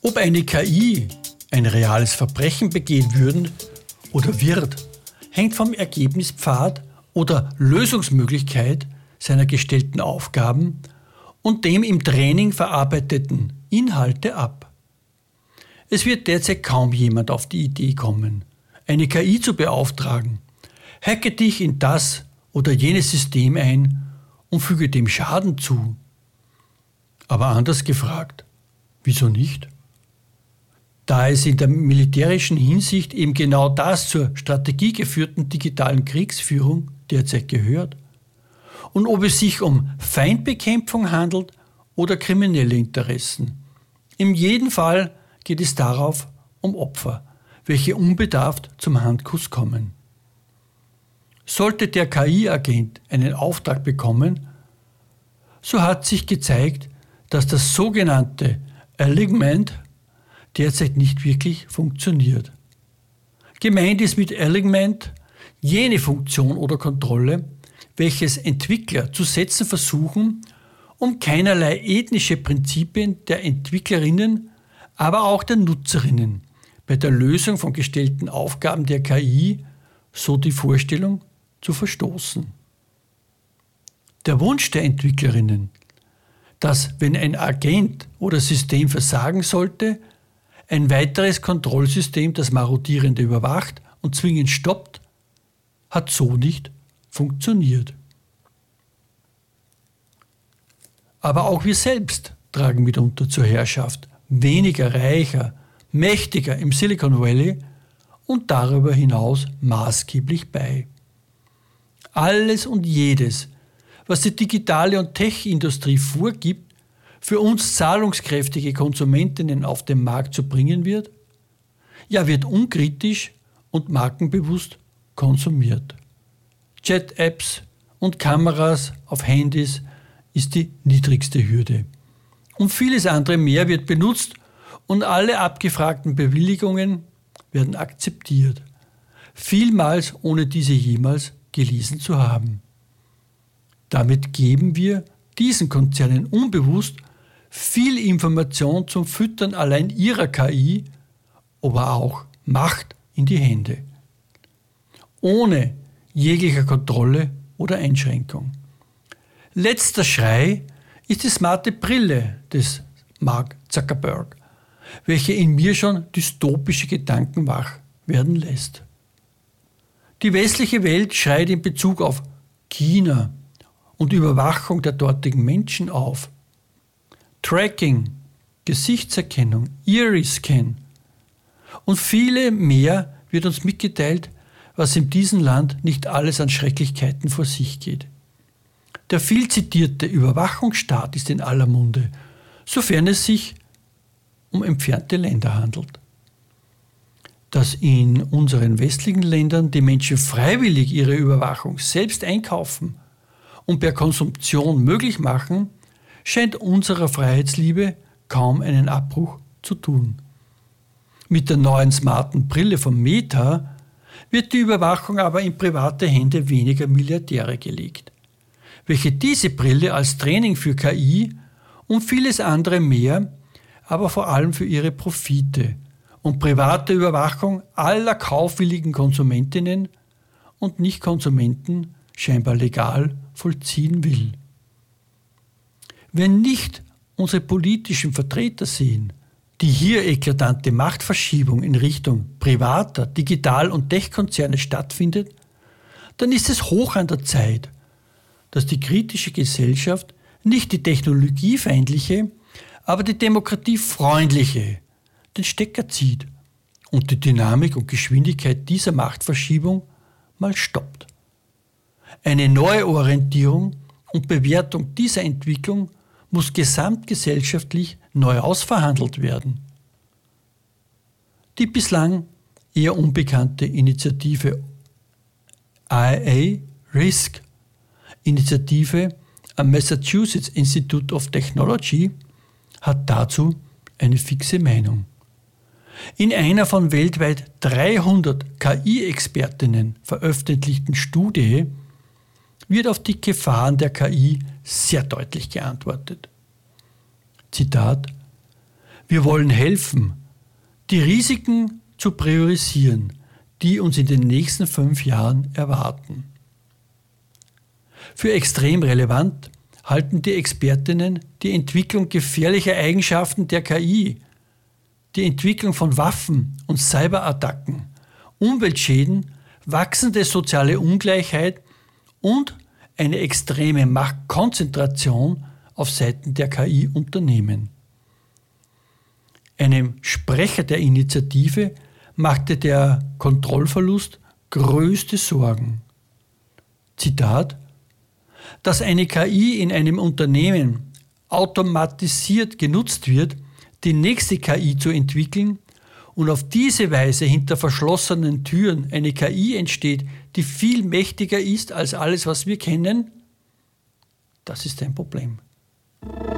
Ob eine KI ein reales Verbrechen begehen würden oder wird, hängt vom Ergebnispfad oder Lösungsmöglichkeit seiner gestellten Aufgaben und dem im Training verarbeiteten Inhalte ab. Es wird derzeit kaum jemand auf die Idee kommen, eine KI zu beauftragen. Hacke dich in das oder jenes System ein und füge dem Schaden zu. Aber anders gefragt, wieso nicht? Da es in der militärischen Hinsicht eben genau das zur strategiegeführten digitalen Kriegsführung derzeit gehört. Und ob es sich um Feindbekämpfung handelt oder kriminelle Interessen. In jedem Fall geht es darauf um Opfer, welche unbedarft zum Handkuss kommen. Sollte der KI-Agent einen Auftrag bekommen, so hat sich gezeigt, dass das sogenannte Alignment derzeit nicht wirklich funktioniert. Gemeint ist mit Alignment jene Funktion oder Kontrolle, welches Entwickler zu setzen versuchen, um keinerlei ethnische Prinzipien der Entwicklerinnen, aber auch der Nutzerinnen bei der Lösung von gestellten Aufgaben der KI, so die Vorstellung, zu verstoßen. Der Wunsch der Entwicklerinnen, dass, wenn ein Agent oder System versagen sollte, ein weiteres Kontrollsystem das Marodierende überwacht und zwingend stoppt, hat so nicht funktioniert. Aber auch wir selbst tragen mitunter zur Herrschaft weniger reicher, mächtiger im Silicon Valley und darüber hinaus maßgeblich bei. Alles und jedes, was die digitale und Tech-Industrie vorgibt, für uns zahlungskräftige Konsumentinnen auf den Markt zu bringen wird, ja, wird unkritisch und markenbewusst konsumiert. Chat-Apps und Kameras auf Handys ist die niedrigste Hürde. Und vieles andere mehr wird benutzt und alle abgefragten Bewilligungen werden akzeptiert. Vielmals ohne diese jemals gelesen zu haben. Damit geben wir diesen Konzernen unbewusst viel Information zum Füttern allein ihrer KI, aber auch Macht in die Hände. Ohne jeglicher Kontrolle oder Einschränkung. Letzter Schrei ist die smarte Brille des Mark Zuckerberg, welche in mir schon dystopische Gedanken wach werden lässt. Die westliche Welt schreit in Bezug auf China und Überwachung der dortigen Menschen auf. Tracking, Gesichtserkennung, Iris-Scan und viele mehr wird uns mitgeteilt, was in diesem Land nicht alles an Schrecklichkeiten vor sich geht. Der viel zitierte Überwachungsstaat ist in aller Munde, sofern es sich um entfernte Länder handelt. Dass in unseren westlichen Ländern die Menschen freiwillig ihre Überwachung selbst einkaufen und per Konsumption möglich machen, scheint unserer Freiheitsliebe kaum einen Abbruch zu tun. Mit der neuen smarten Brille von Meta wird die Überwachung aber in private Hände weniger Milliardäre gelegt, welche diese Brille als Training für KI und vieles andere mehr, aber vor allem für ihre Profite und private Überwachung aller kaufwilligen Konsumentinnen und Nicht-Konsumenten scheinbar legal vollziehen will. Wenn nicht unsere politischen Vertreter sehen, die hier eklatante Machtverschiebung in Richtung privater, Digital- und Tech-Konzerne stattfindet, dann ist es hoch an der Zeit, dass die kritische Gesellschaft nicht die technologiefeindliche, aber die demokratiefreundliche den Stecker zieht und die Dynamik und Geschwindigkeit dieser Machtverschiebung mal stoppt. Eine neue Orientierung und Bewertung dieser Entwicklung muss gesamtgesellschaftlich neu ausverhandelt werden. Die bislang eher unbekannte Initiative IA RISC, Initiative am Massachusetts Institute of Technology, hat dazu eine fixe Meinung. In einer von weltweit 300 KI-Expertinnen veröffentlichten Studie wird auf die Gefahren der KI sehr deutlich geantwortet. Zitat: Wir wollen helfen, die Risiken zu priorisieren, die uns in den nächsten 5 Jahren erwarten. Für extrem relevant halten die Expertinnen die Entwicklung gefährlicher Eigenschaften der KI, die Entwicklung von Waffen und Cyberattacken, Umweltschäden, wachsende soziale Ungleichheit und eine extreme Machtkonzentration auf Seiten der KI-Unternehmen. Einem Sprecher der Initiative machte der Kontrollverlust größte Sorgen. Zitat: Dass eine KI in einem Unternehmen automatisiert genutzt wird, die nächste KI zu entwickeln und auf diese Weise hinter verschlossenen Türen eine KI entsteht, die viel mächtiger ist als alles, was wir kennen, das ist ein Problem.